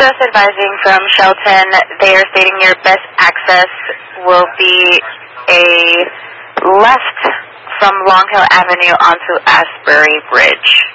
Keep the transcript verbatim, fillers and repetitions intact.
just advising from Shelton, they are stating your best access will be a left from Long Hill Avenue onto Asbury Bridge.